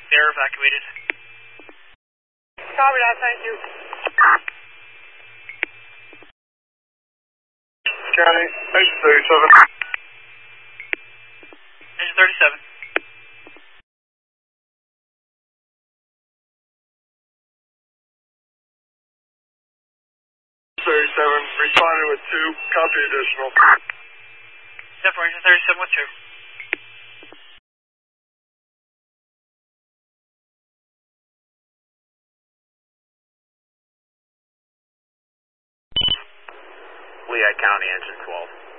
They're evacuated. Copy that, thank you. County, Engine 37. Engine 37. 37, responding with 2, copy additional. Denver, Engine 37 with 2. Lehigh County, Engine 12.